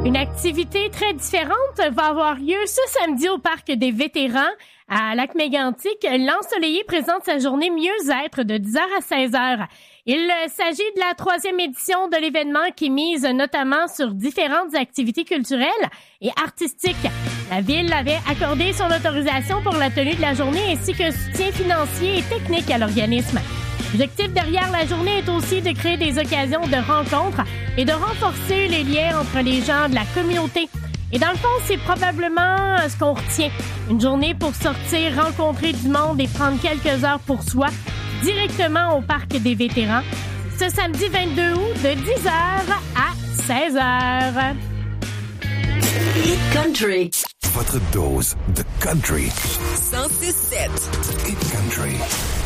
Une activité très différente va avoir lieu ce samedi au Parc des vétérans à Lac-Mégantic. L'Ensoleillé présente sa journée mieux-être de 10h à 16h. Il s'agit de la 3e édition de l'événement qui mise notamment sur différentes activités culturelles et artistiques. La Ville avait accordé son autorisation pour la tenue de la journée ainsi qu'un soutien financier et technique à l'organisme. L'objectif derrière la journée est aussi de créer des occasions de rencontres et de renforcer les liens entre les gens de la communauté. Et dans le fond, c'est probablement ce qu'on retient. Une journée pour sortir, rencontrer du monde et prendre quelques heures pour soi directement au Parc des vétérans. Ce samedi 22 août de 10h à 16h. Hit Country. Votre dose de country. 106.7. Hit Country.